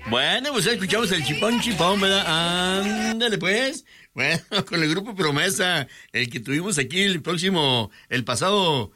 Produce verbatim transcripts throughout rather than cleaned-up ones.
Bueno, pues escuchamos el chipón chipón, ¿verdad? Ándale, pues. Bueno, con el grupo Promesa, el que tuvimos aquí el próximo, el pasado,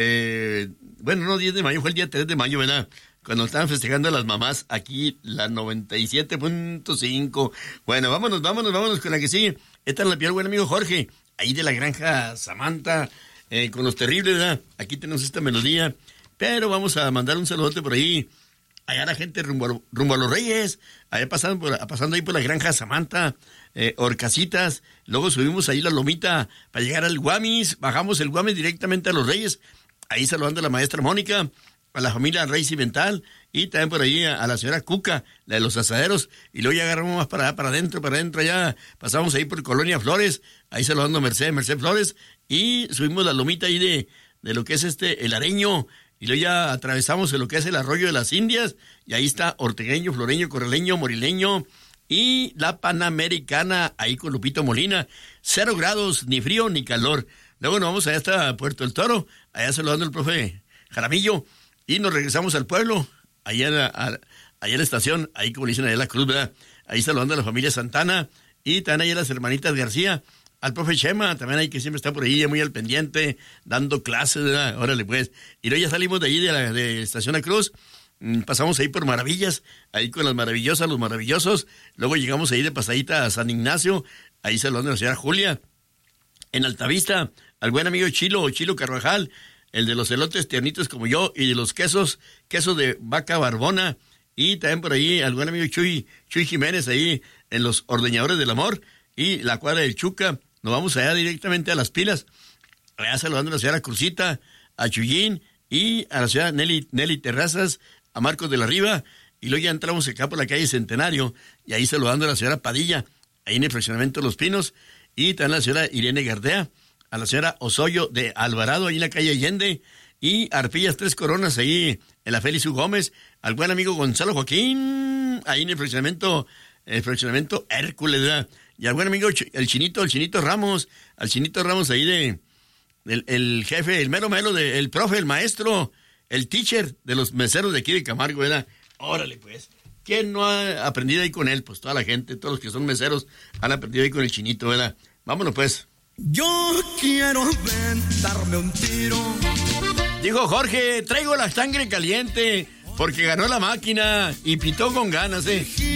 eh, bueno, no diez de mayo, fue el día tres de mayo, ¿verdad? Cuando estaban festejando a las mamás aquí, la noventa y siete punto cinco. Bueno, vámonos, vámonos, vámonos con la que sigue. Esta es la piel, buen amigo Jorge, ahí de la granja Samantha, eh, con los terribles, ¿verdad? Aquí tenemos esta melodía, pero vamos a mandar un saludote por ahí. Allá la gente rumbo a, rumbo a los Reyes, allá pasando, por, pasando ahí por la granja Samantha, eh, Horcasitas, luego subimos ahí la lomita para llegar al Guamis, bajamos el Guamis directamente a los Reyes, ahí saludando a la maestra Mónica, a la familia Rey Cimental, y también por ahí a, a la señora Cuca, la de los asaderos, y luego ya agarramos más para, para adentro, para adentro, allá pasamos ahí por Colonia Flores, ahí saludando a Merced, Merced Flores, y subimos la lomita ahí de, de lo que es este, el Areño, y luego ya atravesamos lo que es el Arroyo de las Indias, y ahí está Ortegueño, Floreño, Correleño, Morileño, y la Panamericana, ahí con Lupito Molina, cero grados, ni frío ni calor. Luego nos vamos allá hasta Puerto del Toro, allá saludando al profe Jaramillo, y nos regresamos al pueblo, allá a la, a, allá a la estación, ahí como le dicen allá a la Cruz, ¿verdad? Ahí saludando a la familia Santana, y también allá a las hermanitas García, al profe Chema, también hay que siempre está por ahí, muy al pendiente, dando clases, ¿verdad? Órale, pues. Y luego ya salimos de ahí, de la de Estación A Cruz, pasamos ahí por Maravillas, ahí con las maravillosas, los maravillosos, luego llegamos ahí de pasadita a San Ignacio, ahí saludando a la señora Julia, en Altavista, al buen amigo Chilo, Chilo Carvajal, el de los elotes tiernitos como yo, y de los quesos, quesos de vaca barbona, y también por ahí al buen amigo Chuy, Chuy Jiménez, ahí en los Ordeñadores del Amor, y la cuadra del Chuca. Nos vamos allá directamente a Las Pilas, allá saludando a la señora Cruzita, a Chuyín y a la señora Nelly, Nelly Terrazas, a Marcos de la Riva, y luego ya entramos acá por la calle Centenario, y ahí saludando a la señora Padilla, ahí en el fraccionamiento de Los Pinos, y también a la señora Irene Gardea, a la señora Osoyo de Alvarado, ahí en la calle Allende, y Arpillas Tres Coronas, ahí en la Félix U. Gómez, al buen amigo Gonzalo Joaquín, ahí en el fraccionamiento, el fraccionamiento Hércules, ¿verdad? Y al buen amigo, el Chinito, el Chinito Ramos, al Chinito Ramos ahí de, el, el jefe, el mero melo, de, el profe, el maestro, el teacher de los meseros de aquí de Camargo, ¿verdad? Órale, pues. ¿Quién no ha aprendido ahí con él? Pues toda la gente, todos los que son meseros han aprendido ahí con el Chinito, ¿verdad? Vámonos, pues. Yo quiero darme un tiro. Dijo Jorge, traigo la sangre caliente porque ganó la máquina y pitó con ganas, ¿eh?